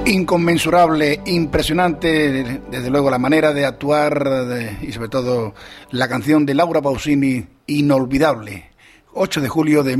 Inconmensurable, impresionante, desde luego la manera de actuar y sobre todo la canción de Laura Pausini, inolvidable. 8 de julio de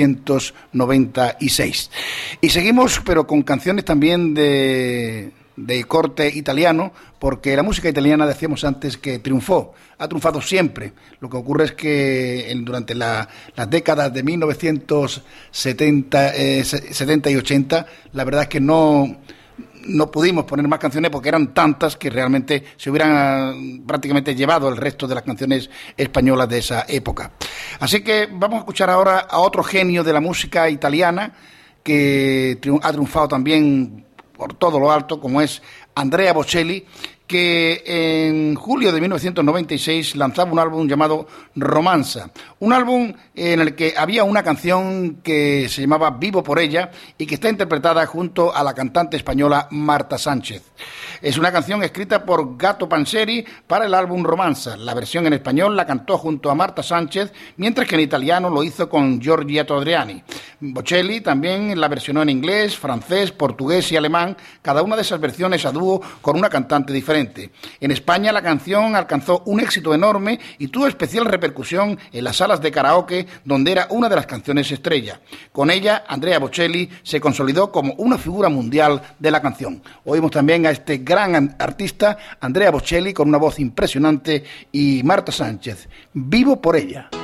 1996. Y seguimos, pero con canciones también de corte italiano, porque la música italiana, decíamos antes, que triunfó, ha triunfado siempre. Lo que ocurre es que durante las décadas de 1970 y 80, la verdad es que no pudimos poner más canciones porque eran tantas que realmente se hubieran prácticamente llevado el resto de las canciones españolas de esa época. Así que vamos a escuchar ahora a otro genio de la música italiana que ha triunfado también por todo lo alto, como es Andrea Bocelli, que en julio de 1996 lanzaba un álbum llamado Romanza, un álbum en el que había una canción que se llamaba Vivo por ella y que está interpretada junto a la cantante española Marta Sánchez. Es una canción escrita por Gato Panzeri para el álbum Romanza. La versión en español la cantó junto a Marta Sánchez, mientras que en italiano lo hizo con Giorgetto Adriani. Bocelli también la versionó en inglés, francés, portugués y alemán, cada una de esas versiones a dúo con una cantante diferente. En España la canción alcanzó un éxito enorme y tuvo especial repercusión en las salas de karaoke, donde era una de las canciones estrella. Con ella, Andrea Bocelli se consolidó como una figura mundial de la canción. Oímos también a este gran artista, Andrea Bocelli, con una voz impresionante, y Marta Sánchez, Vivo por ella.